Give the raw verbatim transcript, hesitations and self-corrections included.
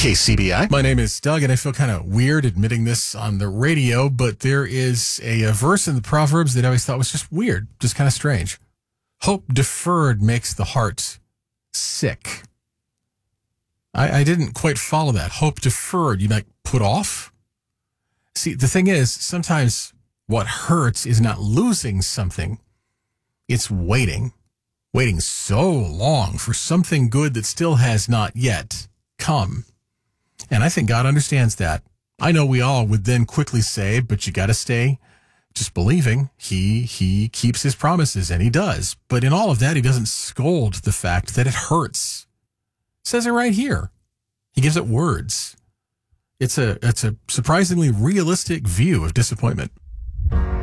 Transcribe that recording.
K C B I. My name is Doug, and I feel kind of weird admitting this on the radio, but there is a, a verse in the Proverbs that I always thought was just weird, just kind of strange. Hope deferred makes the heart sick. I, I didn't quite follow that. Hope deferred, you like put off? See, the thing is, sometimes what hurts is not losing something. It's waiting. Waiting so long for something good that still has not yet come. And I think God understands that. I know we all would then quickly say, but you got to stay just believing. He he keeps his promises, and he does. But in all of that, he doesn't scold the fact that it hurts. It says it right here. He gives it words. It's a it's a surprisingly realistic view of disappointment.